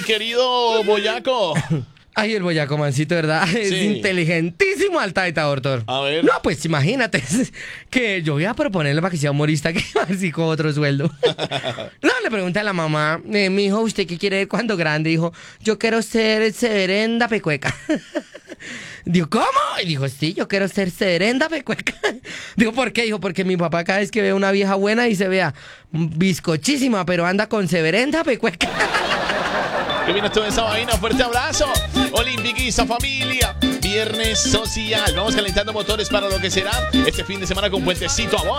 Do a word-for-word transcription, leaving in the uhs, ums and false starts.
mi querido Boyaco. Ay, el Boyaco Mancito, ¿verdad? Es Sí. inteligentísimo al taita, doctor. A ver. No, pues imagínate que yo voy a proponerle para que sea humorista que así con otro sueldo. No, le pregunté a la mamá, eh, mi hijo, ¿usted qué quiere cuando grande? Dijo, yo quiero ser severenda pecueca. Digo, ¿cómo? Y dijo, sí, yo quiero ser severenda pecueca. Digo, ¿por qué? Dijo, porque mi papá cada vez que ve una vieja buena y se vea bizcochísima, pero anda con severenda pecueca. ¿Qué viene toda esa vaina? Fuerte abrazo. Olimpiquista familia. Viernes social. Vamos calentando motores para lo que será este fin de semana con Puentecito Amor.